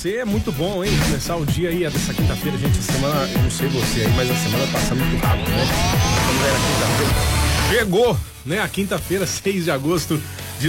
você, é muito bom, hein? Começar o dia aí, dessa quinta-feira, gente, a semana, eu não sei você aí, mas a semana passa muito rápido, né? Quando era quinta-feira. Chegou, né? A quinta-feira, 6 de agosto de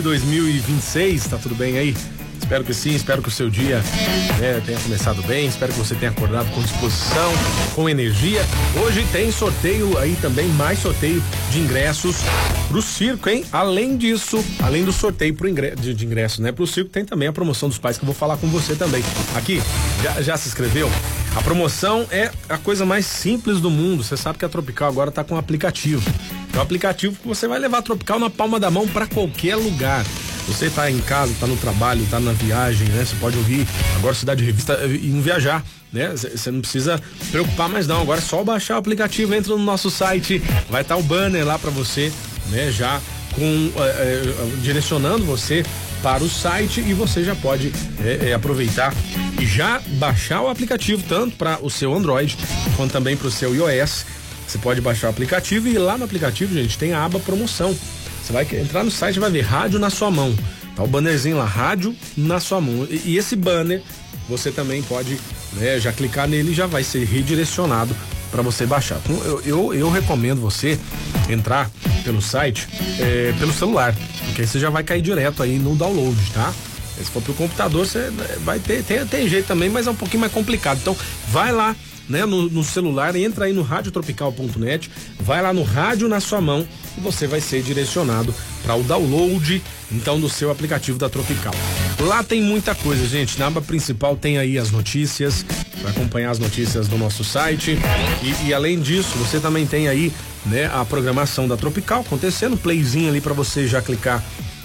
2026, tá tudo bem aí? Espero que sim, espero que o seu dia, né, tenha começado bem, espero que você tenha acordado com disposição, com energia. Hoje tem sorteio aí também, mais sorteio de ingressos pro circo, hein? Além disso, além do sorteio de ingressos, né, pro circo, tem também a promoção dos pais que eu vou falar com você também. Aqui, já se inscreveu? A promoção é a coisa mais simples do mundo. Você sabe que a Tropical agora tá com um aplicativo. É um aplicativo que você vai levar a Tropical na palma da mão para qualquer lugar. Você tá em casa, tá no trabalho, tá na viagem, né? Você pode ouvir agora Cidade Revista e não viajar, né? Você não precisa preocupar mais não. Agora é só baixar o aplicativo, entra no nosso site, vai estar o banner lá para você, né? Já com direcionando você para o site e você já pode aproveitar e já baixar o aplicativo tanto para o seu Android quanto também para o seu iOS. Você pode baixar o aplicativo e lá no aplicativo, gente, tem a aba promoção. Você vai entrar no site e vai ver rádio na sua mão. Tá o bannerzinho lá, rádio na sua mão. E esse banner você também pode, né, já clicar nele e já vai ser redirecionado para você baixar. Eu recomendo você entrar pelo site pelo celular, porque aí você já vai cair direto aí no download, tá? Se for pro computador, você vai tem jeito também, mas é um pouquinho mais complicado. Então, vai lá, né, no celular, entra aí no radiotropical.net, vai lá no rádio na sua mão e você vai ser direcionado para o download, então, do seu aplicativo da Tropical. Lá tem muita coisa, gente. Na aba principal tem aí as notícias, para acompanhar as notícias do nosso site e além disso, você também tem aí, né, a programação da Tropical acontecendo, playzinho ali para você já clicar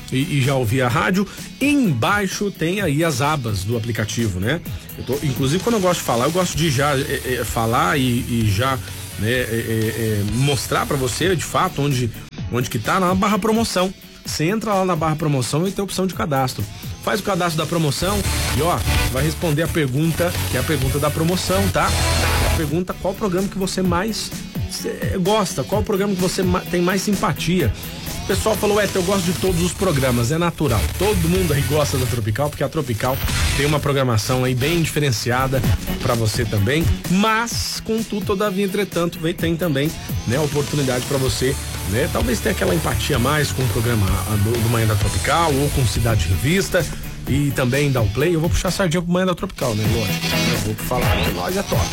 e já ouvir a rádio. Embaixo tem aí as abas do aplicativo, né? Inclusive, quando eu gosto de falar, eu gosto de já falar e já, né, mostrar para você de fato onde que tá na barra promoção. Você entra lá na barra promoção e tem a opção de cadastro. Faz o cadastro da promoção e vai responder a pergunta, que é a pergunta da promoção, tá? A pergunta: qual programa que você mais gosta, qual programa que você tem mais simpatia. O pessoal falou: eu gosto de todos os programas, é natural, todo mundo aí gosta da Tropical, porque a Tropical tem uma programação aí bem diferenciada para você também, mas contudo, todavia, entretanto, tem também, né, a oportunidade para você, né, talvez tenha aquela empatia mais com o programa do Manhã da Tropical ou com Cidade Revista e também dar o play. Eu vou puxar a sardinha pro Manhã da Tropical, né, lógico, eu vou falar que nós é top.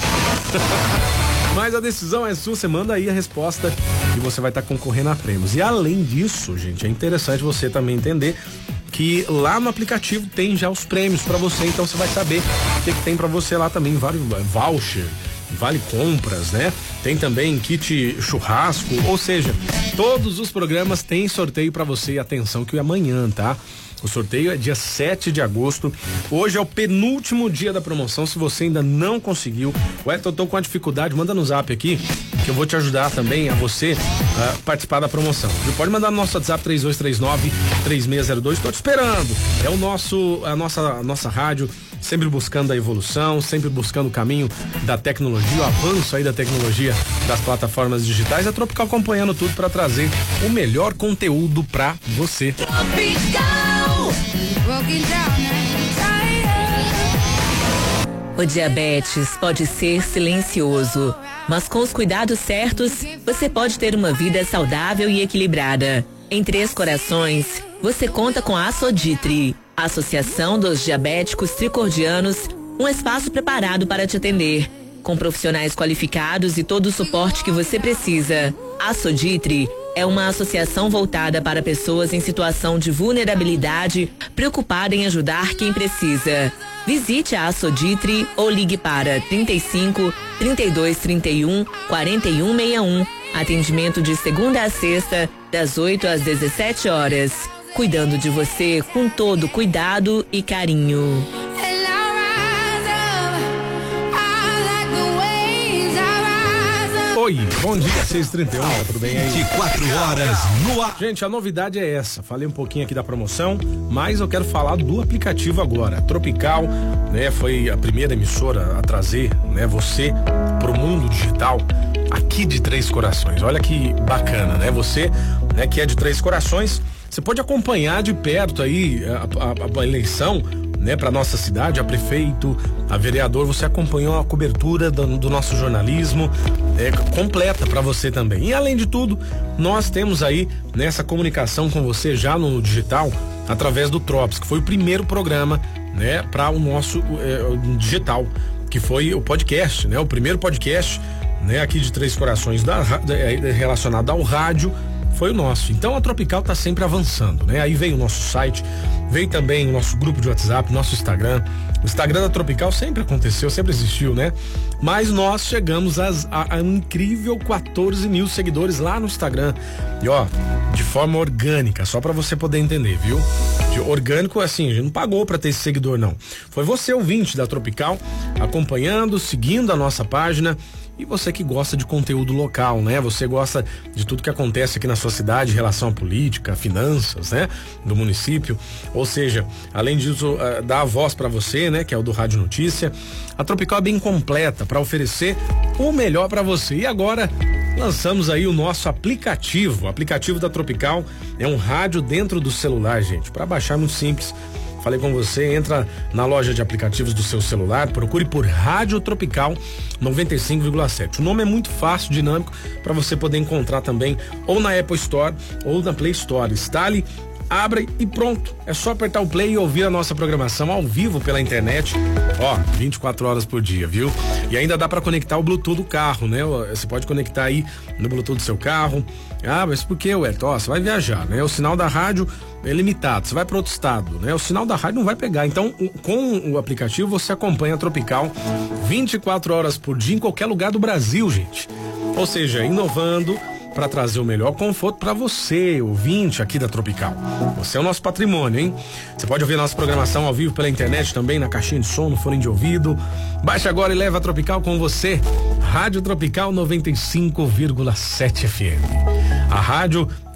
Mas a decisão é sua, você manda aí a resposta e você vai estar concorrendo a prêmios. E além disso, gente, é interessante você também entender que lá no aplicativo tem já os prêmios para você, então você vai saber o que tem para você lá também, vários voucher, vale compras, né? Tem também kit churrasco, ou seja, todos os programas têm sorteio para você. E atenção que é amanhã, tá? O sorteio é dia 7 de agosto. Hoje é o penúltimo dia da promoção. Se você ainda não conseguiu, eu tô com a dificuldade, manda no zap aqui, que eu vou te ajudar também a você participar da promoção. Você pode mandar no nosso WhatsApp 3239-3602. Tô te esperando. É a nossa rádio, sempre buscando a evolução, sempre buscando o caminho da tecnologia, o avanço aí da tecnologia das plataformas digitais. A Tropical acompanhando tudo para trazer o melhor conteúdo para você. O diabetes pode ser silencioso, mas com os cuidados certos, você pode ter uma vida saudável e equilibrada. Em Três Corações, você conta com a Soditri, Associação dos Diabéticos Tricordianos, um espaço preparado para te atender, com profissionais qualificados e todo o suporte que você precisa. A Soditri é uma associação voltada para pessoas em situação de vulnerabilidade, preocupada em ajudar quem precisa. Visite a Soditri ou ligue para 35 32 31 41 61. Atendimento de segunda a sexta, das 8 às 17 horas. Cuidando de você com todo cuidado e carinho. Oi, bom dia, 6h31, tudo bem aí? 24 horas no ar. Gente, a novidade é essa, falei um pouquinho aqui da promoção, mas eu quero falar do aplicativo agora. Tropical, né, foi a primeira emissora a trazer, né, você pro mundo digital aqui de Três Corações. Olha que bacana, né? Você, né, que é de Três Corações, você pode acompanhar de perto aí a eleição né, para nossa cidade, a prefeito, a vereador, você acompanhou a cobertura do nosso jornalismo completa para você também. E além de tudo, nós temos aí nessa comunicação com você já no digital, através do Trops, que foi o primeiro programa, né, para o nosso digital, que foi o podcast, né, o primeiro podcast, né, aqui de Três Corações relacionado ao rádio. Foi o nosso. Então a Tropical tá sempre avançando, né? Aí veio o nosso site, veio também o nosso grupo de WhatsApp, nosso Instagram. O Instagram da Tropical sempre aconteceu, sempre existiu, né? Mas nós chegamos a um incrível 14 mil seguidores lá no Instagram. E ó, de forma orgânica, só pra você poder entender, viu? De orgânico, assim, a gente não pagou pra ter esse seguidor, não. Foi você, ouvinte da Tropical, acompanhando, seguindo a nossa página. E você que gosta de conteúdo local, né? Você gosta de tudo que acontece aqui na sua cidade em relação à política, finanças, né? Do município. Ou seja, além disso, dá a voz para você, né? Que é o do Rádio Notícia. A Tropical é bem completa para oferecer o melhor para você. E agora lançamos aí o nosso aplicativo. O aplicativo da Tropical é um rádio dentro do celular, gente. Para baixar é muito simples. Falei com você, entra na loja de aplicativos do seu celular, procure por Rádio Tropical 95,7. O nome é muito fácil, dinâmico, para você poder encontrar também ou na Apple Store ou na Play Store. Instale, abra e pronto. É só apertar o play e ouvir a nossa programação ao vivo pela internet, 24 horas por dia, viu? E ainda dá para conectar o Bluetooth do carro, né? Você pode conectar aí no Bluetooth do seu carro. Mas por que, Wellington? Você vai viajar, né? O sinal da rádio é limitado, você vai para outro estado, né? O sinal da rádio não vai pegar. Então, com o aplicativo você acompanha a Tropical 24 horas por dia em qualquer lugar do Brasil, gente. Ou seja, inovando para trazer o melhor conforto para você, ouvinte aqui da Tropical. Você é o nosso patrimônio, hein? Você pode ouvir a nossa programação ao vivo pela internet também, na caixinha de som, no fone de ouvido. Baixe agora e leva a Tropical com você. Rádio Tropical 95,7 FM. A rádio